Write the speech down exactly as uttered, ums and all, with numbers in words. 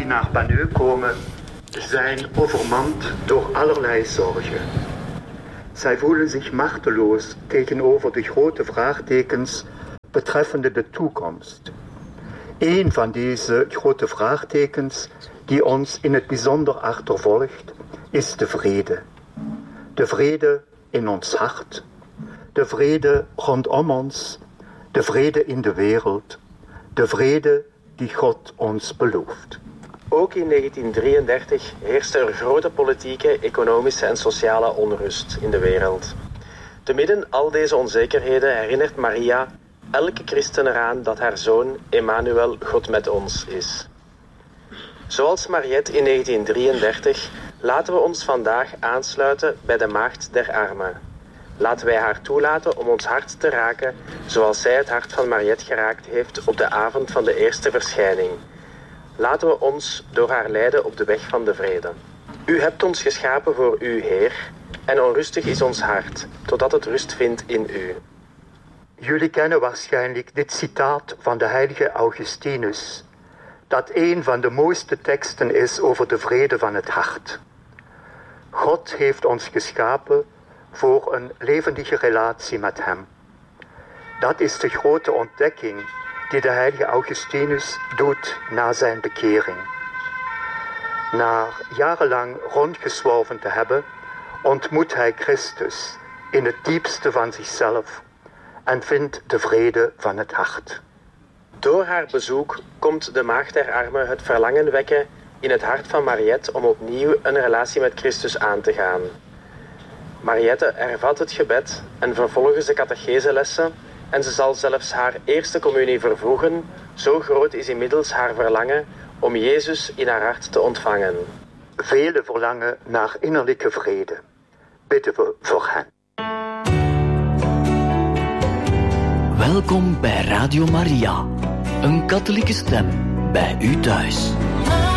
naar Banneux komen, zijn overmand door allerlei zorgen. Zij voelen zich machteloos tegenover de grote vraagtekens betreffende de toekomst. Een van deze grote vraagtekens die ons in het bijzonder achtervolgt, is de vrede. De vrede in ons hart, de vrede rondom ons, de vrede in de wereld, de vrede die God ons belooft. Ook in negentien drieëndertig heerste er grote politieke, economische en sociale onrust in de wereld. Te midden al deze onzekerheden herinnert Maria elke christen eraan dat haar zoon Emmanuel God met ons is. Zoals Mariette in negentien drieëndertig laten we ons vandaag aansluiten bij de Maagd der Armen. Laten wij haar toelaten om ons hart te raken zoals zij het hart van Mariette geraakt heeft op de avond van de eerste verschijning. Laten we ons door haar leiden op de weg van de vrede. U hebt ons geschapen voor u, Heer, en onrustig is ons hart, totdat het rust vindt in u. Jullie kennen waarschijnlijk dit citaat van de heilige Augustinus, dat een van de mooiste teksten is over de vrede van het hart. God heeft ons geschapen voor een levendige relatie met hem. Dat is de grote ontdekking die de heilige Augustinus doet na zijn bekering. Na jarenlang rondgezworven te hebben, ontmoet hij Christus in het diepste van zichzelf en vindt de vrede van het hart. Door haar bezoek komt de Maagd der Armen het verlangen wekken in het hart van Mariette om opnieuw een relatie met Christus aan te gaan. Mariette hervat het gebed en vervolgens de catecheselessen en ze zal zelfs haar eerste communie vervroegen, zo groot is inmiddels haar verlangen om Jezus in haar hart te ontvangen. Velen verlangen naar innerlijke vrede. Bidden we voor hen. Welkom bij Radio Maria, een katholieke stem bij u thuis.